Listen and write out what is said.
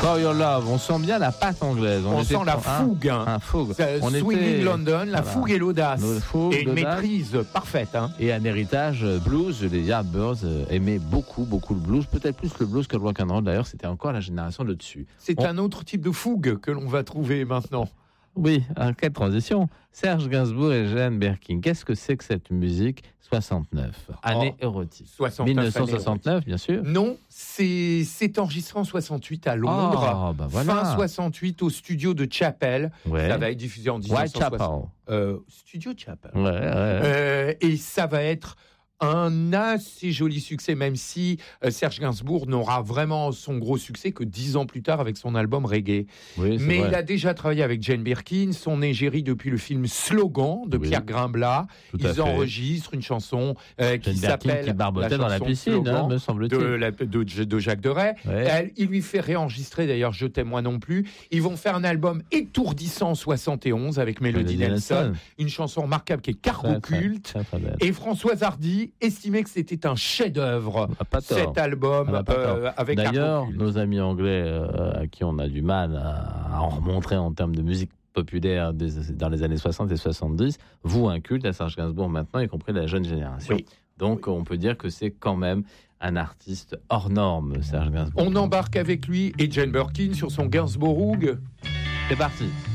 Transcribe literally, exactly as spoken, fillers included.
For Your Love, on sent bien la patte anglaise. On, on sent la fougue. Hein. Un fougue. On Swinging était... London, la voilà. fougue et l'audace. Fougue, et une l'audace. Maîtrise parfaite. Hein. Et un héritage blues. Les Yardbirds aimaient beaucoup, beaucoup le blues. Peut-être plus le blues que le rock and roll. D'ailleurs, c'était encore la génération de dessus. C'est on... un autre type de fougue que l'on va trouver maintenant. Oui, en quelle transition. Serge Gainsbourg et Jane Birkin. Qu'est-ce que c'est que cette musique soixante-neuf, année oh, érotique. soixante-neuf, dix-neuf cent soixante-neuf, bien sûr. Non, c'est, c'est enregistré en soixante-huit à Londres. Oh, bah voilà. Fin soixante-huit au studio de Chapel. Ouais. Ça va être diffusé en dix-neuf cent soixante. Whitechapel. Euh, studio Chapel. Ouais, ouais. Euh, et ça va être un assez joli succès, même si euh, Serge Gainsbourg n'aura vraiment son gros succès que dix ans plus tard avec son album Reggae. Oui, mais vrai. Il a déjà travaillé avec Jane Birkin, son égérie depuis le film Slogan de oui. Pierre Grimblat. Ils enregistrent une chanson euh, qui Jane s'appelle qui barbotait dans la piscine, hein, me semble-t-il. De, la, de, de Jacques Deray. Ouais. Elle, il lui fait réenregistrer, d'ailleurs, Je t'aime moi non plus. Ils vont faire un album étourdissant en soixante et onze avec Melody Nelson, Nelson, une chanson remarquable qui est cargo culte. Et Françoise Hardy estimait que c'était un chef-d'œuvre, cet album euh, avec D'ailleurs, nos amis anglais euh, à qui on a du mal à, à en remontrer en termes de musique populaire des, dans les années soixante et soixante-dix, vouent un culte à Serge Gainsbourg maintenant, y compris la jeune génération. Oui. Donc, oui. on peut dire que c'est quand même un artiste hors norme, Serge Gainsbourg. On embarque avec lui et Jane Birkin sur son Gainsbourg. C'est parti.